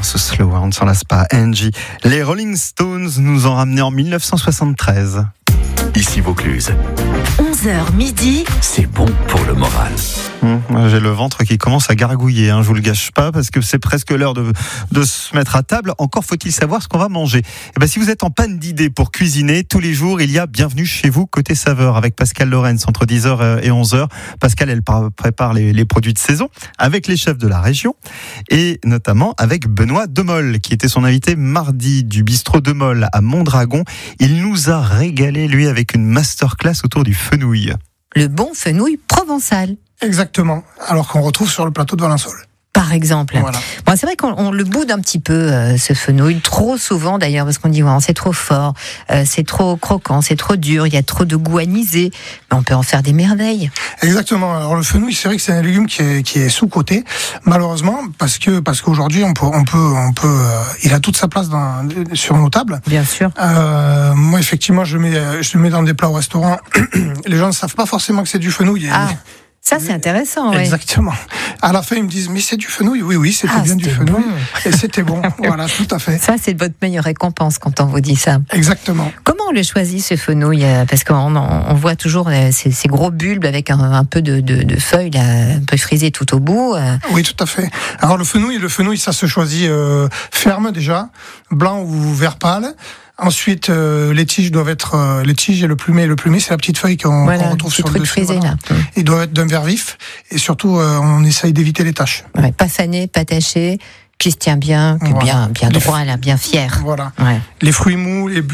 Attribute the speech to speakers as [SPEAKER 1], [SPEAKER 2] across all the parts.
[SPEAKER 1] j'adore ce slow, on ne s'en lasse pas. Angie. Les Rolling Stones nous ont ramené en 1973.
[SPEAKER 2] Ici Vaucluse.
[SPEAKER 3] 11h midi.
[SPEAKER 2] C'est bon pour le moral.
[SPEAKER 1] J'ai le ventre qui commence à gargouiller, je vous le gâche pas, parce que c'est presque l'heure de se mettre à table. Encore faut-il savoir ce qu'on va manger. Et ben, si vous êtes en panne d'idées pour cuisiner, tous les jours, il y a Bienvenue chez vous, côté saveur, avec Pascal Lorenz, entre 10h et 11h. Pascal, elle prépare les produits de saison avec les chefs de la région, et notamment avec Benoît Demol, qui était son invité mardi du bistrot Demol à Mondragon. Il nous a régalé, lui, avec une masterclass autour du fenouil.
[SPEAKER 3] Le bon fenouil provençal.
[SPEAKER 4] Exactement, alors qu'on retrouve sur le plateau de Valençol.
[SPEAKER 3] Par exemple.
[SPEAKER 4] Voilà.
[SPEAKER 3] Bon, c'est vrai qu'on le boude un petit peu, ce fenouil, trop souvent d'ailleurs, parce qu'on dit c'est trop fort, c'est trop croquant, c'est trop dur, il y a trop de goût anisé, mais on peut en faire des merveilles.
[SPEAKER 4] Exactement. Alors le fenouil, c'est vrai que c'est un légume qui est sous-coté, malheureusement, parce qu'aujourd'hui on peut, il a toute sa place sur nos tables.
[SPEAKER 3] Bien sûr.
[SPEAKER 4] Moi, effectivement, je le mets dans des plats au restaurant. Les gens ne savent pas forcément que c'est du fenouil.
[SPEAKER 3] Ça, c'est intéressant, oui.
[SPEAKER 4] Exactement. À la fin, ils me disent, mais c'est du fenouil. Oui, c'était bien du fenouil. Bon. Et c'était bon. Voilà, tout à fait.
[SPEAKER 3] Ça, c'est votre meilleure récompense quand on vous dit ça.
[SPEAKER 4] Exactement.
[SPEAKER 3] Comment on le choisit, ce fenouil? Parce qu'on voit toujours ces gros bulbes avec un peu de feuilles, là, un peu frisées tout au bout.
[SPEAKER 4] Oui, tout à fait. Alors, le fenouil, ça se choisit ferme déjà, blanc ou vert pâle. Ensuite, les tiges doivent être les tiges et le plumet. Le plumet, c'est la petite feuille qu'on retrouve sur le dessus.
[SPEAKER 3] Frisé, voilà. Là.
[SPEAKER 4] Il doit être d'un vert vif et surtout, on essaye d'éviter les taches.
[SPEAKER 3] Ouais, pas fané, pas taché, qui se tient bien,
[SPEAKER 4] voilà.
[SPEAKER 3] bien droit, là, bien fier.
[SPEAKER 4] Voilà.
[SPEAKER 3] Ouais.
[SPEAKER 4] Les fruits mous, les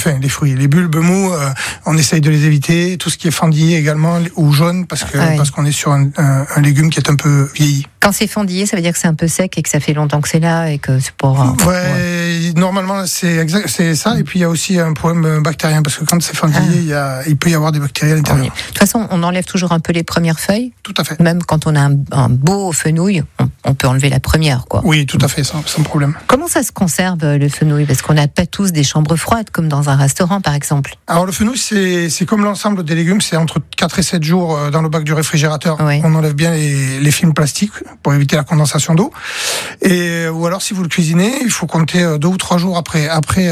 [SPEAKER 4] bulbes mous, on essaye de les éviter. Tout ce qui est fendillé également ou jaune, parce qu'on est sur un légume qui est un peu vieilli.
[SPEAKER 3] Quand c'est fendillé, ça veut dire que c'est un peu sec et que ça fait longtemps que c'est là et que c'est pour.
[SPEAKER 4] Normalement c'est ça. Et puis il y a aussi un problème bactérien, parce que quand c'est fendillé, il peut y avoir des bactéries à l'intérieur.
[SPEAKER 3] Oui. De toute façon, on enlève toujours un peu les premières feuilles.
[SPEAKER 4] Tout à fait.
[SPEAKER 3] Même quand on a un beau fenouil, on peut enlever la première, quoi.
[SPEAKER 4] Oui, tout à fait, sans problème.
[SPEAKER 3] Comment ça se conserve, le fenouil? Parce qu'on n'a pas tous des chambres froides, comme dans un restaurant, par exemple.
[SPEAKER 4] Alors le fenouil, c'est comme l'ensemble des légumes, c'est entre 4 et 7 jours dans le bac du réfrigérateur.
[SPEAKER 3] Oui.
[SPEAKER 4] On enlève bien les films plastiques pour éviter la condensation d'eau. Ou alors, si vous le cuisinez, il faut compter 2 ou 3 jours après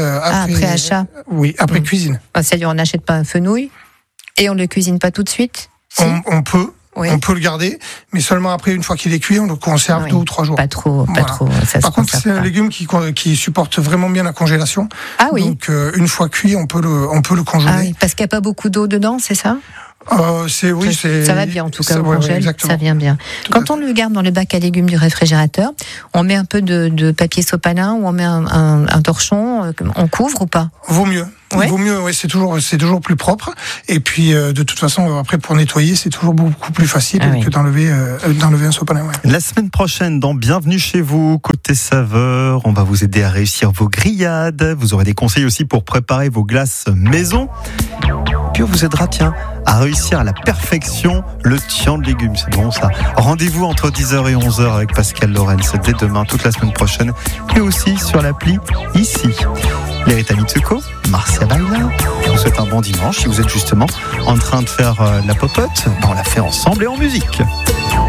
[SPEAKER 3] achat.
[SPEAKER 4] Oui, après cuisine.
[SPEAKER 3] C'est-à-dire, on n'achète pas un fenouil et on ne le cuisine pas tout de suite? Si.
[SPEAKER 4] On peut.
[SPEAKER 3] Oui.
[SPEAKER 4] On peut le garder, mais seulement après, une fois qu'il est cuit, on le conserve 2 ou 3 jours.
[SPEAKER 3] Pas trop.
[SPEAKER 4] Par contre, c'est un légume qui supporte vraiment bien la congélation.
[SPEAKER 3] Ah oui.
[SPEAKER 4] Donc, une fois cuit, on peut le congeler.
[SPEAKER 3] Ah oui, parce qu'il n'y a pas beaucoup d'eau dedans, c'est ça? Ça va bien, en tout cas, au congèle, ça vient bien. Quand on le garde dans le bac à légumes du réfrigérateur, on met un peu de papier sopalin ou on met un torchon, on couvre ou pas?
[SPEAKER 4] Vaut mieux.
[SPEAKER 3] Ouais.
[SPEAKER 4] Vaut mieux, c'est toujours plus propre. Et puis, de toute façon, après, pour nettoyer, c'est toujours beaucoup plus facile que d'enlever un sopalin. Ouais.
[SPEAKER 1] La semaine prochaine, dans Bienvenue chez vous, côté saveur, on va vous aider à réussir vos grillades. Vous aurez des conseils aussi pour préparer vos glaces maison. Puis on vous aidera, à réussir à la perfection le tian de légumes. C'est bon, ça. Rendez-vous entre 10h et 11h avec Pascal Lorenz dès demain, toute la semaine prochaine, et aussi sur l'appli ici. Lerita Mitsuko, Marcia Baila. Je vous souhaite un bon dimanche. Si vous êtes justement en train de faire la popote, on la fait ensemble et en musique.